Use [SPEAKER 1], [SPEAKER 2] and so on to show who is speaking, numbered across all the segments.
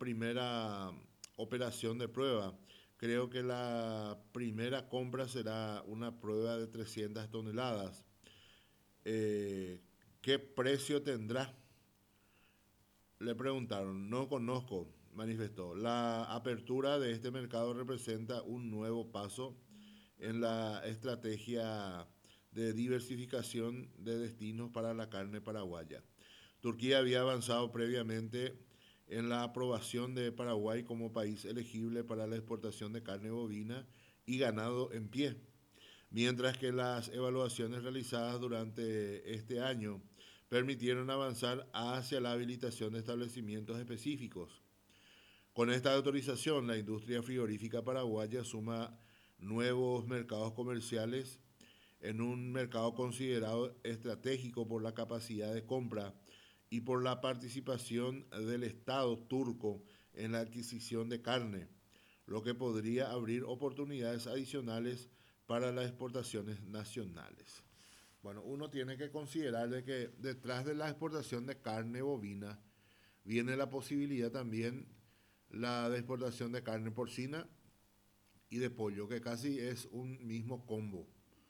[SPEAKER 1] primera operación de prueba. Creo que la primera compra será una prueba de 300 toneladas. Eh, ¿Qué precio tendrá? Le preguntaron. No conozco, manifestó. La apertura de este mercado representa un nuevo paso en la estrategia de diversificación de destinos para la carne paraguaya. Turquía había avanzado previamente en la aprobación de Paraguay como país elegible para la exportación de carne bovina y ganado en pie, mientras que las evaluaciones realizadas durante este año permitieron avanzar hacia la habilitación de establecimientos específicos. Con esta autorización, la industria frigorífica paraguaya suma nuevos mercados comerciales en un mercado considerado estratégico por la capacidad de compra y por la participación del Estado turco en la adquisición de carne, lo que podría abrir oportunidades adicionales para las exportaciones nacionales. Bueno, uno tiene que considerar de que detrás de la exportación de carne bovina viene la posibilidad también la de exportación de carne porcina y de pollo, que casi es un mismo combo.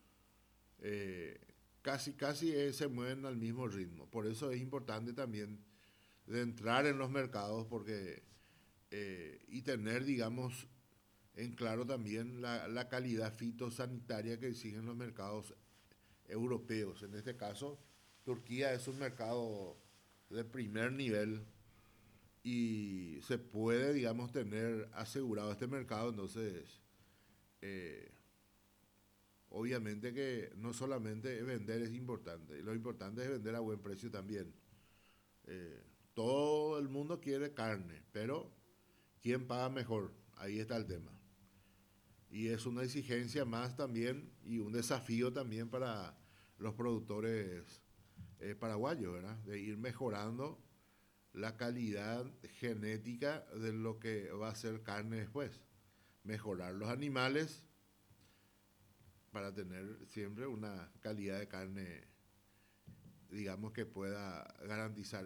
[SPEAKER 1] Eh, casi se mueven al mismo ritmo. Por eso es importante también de entrar en los mercados porque y tener, digamos, en claro también la calidad fitosanitaria que exigen los mercados europeos. En este caso, Turquía es un mercado de primer nivel y se puede, digamos, tener asegurado este mercado. Entonces, eh, obviamente que no solamente vender es importante, lo importante es vender a buen precio también. Eh, Todo el mundo quiere carne, pero ¿quién paga mejor? Ahí está el tema. Y es una exigencia más también y un desafío también para los productores paraguayos, ¿verdad? De ir mejorando la calidad genética de lo que va a ser carne después. Mejorar los animales para tener siempre una calidad de carne, digamos, que pueda garantizar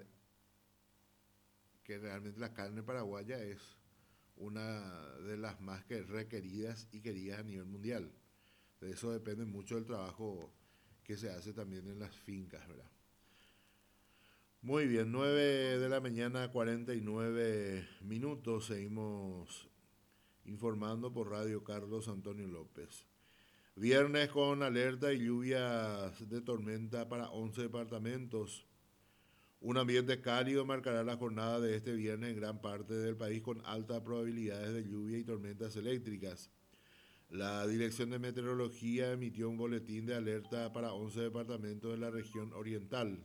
[SPEAKER 1] que realmente la carne paraguaya es una de las más que requeridas y queridas a nivel mundial. De eso depende mucho del trabajo que se hace también en las fincas, ¿verdad? Muy bien, 9 de la mañana, 49 minutos. Seguimos informando por Radio Carlos Antonio López. Viernes con alerta y lluvias de tormenta para 11 departamentos. Un ambiente cálido marcará la jornada de este viernes en gran parte del país con altas probabilidades de lluvia y tormentas eléctricas. La Dirección de Meteorología emitió un boletín de alerta para 11 departamentos de la región oriental.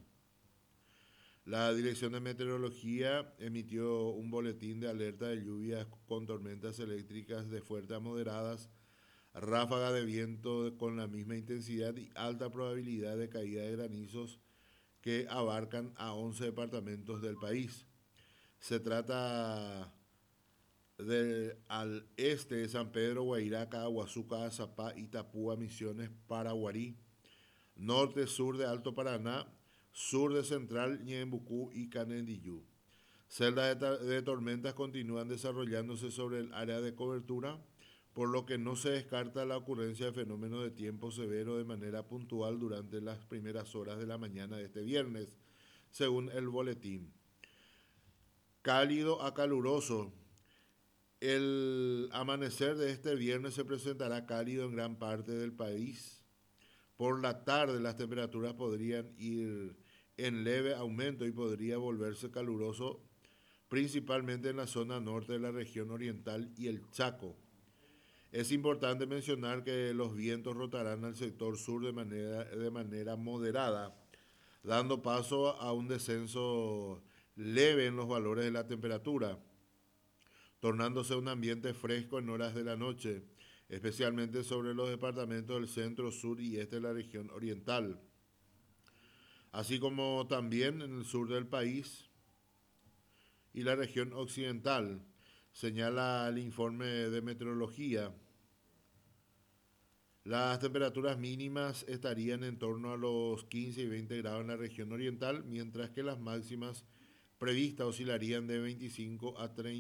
[SPEAKER 1] La Dirección de Meteorología emitió un boletín de alerta de lluvias con tormentas eléctricas de fuertes a moderadas, ráfagas de viento con la misma intensidad y alta probabilidad de caída de granizos que abarcan a 11 departamentos del país. Se trata al este de San Pedro, Guairaca, Huazuca, Azapá, Itapúa, Misiones, Paraguarí, norte-sur de Alto Paraná, sur de Central, Ñembucú y Canendillú. Celdas de tormentas continúan desarrollándose sobre el área de cobertura, por lo que no se descarta la ocurrencia de fenómenos de tiempo severo de manera puntual durante las primeras horas de la mañana de este viernes, según el boletín. Cálido a caluroso. El amanecer de este viernes se presentará cálido en gran parte del país. Por la tarde las temperaturas podrían ir en leve aumento y podría volverse caluroso principalmente en la zona norte de la región oriental y el Chaco. Es importante mencionar que los vientos rotarán al sector sur de manera moderada, dando paso a un descenso leve en los valores de la temperatura, tornándose un ambiente fresco en horas de la noche, especialmente sobre los departamentos del centro, sur y este de la región oriental, así como también en el sur del país y la región occidental, señala el informe de meteorología. Las temperaturas mínimas estarían en torno a los 15 y 20 grados en la región oriental, mientras que las máximas previstas oscilarían de 25 a 30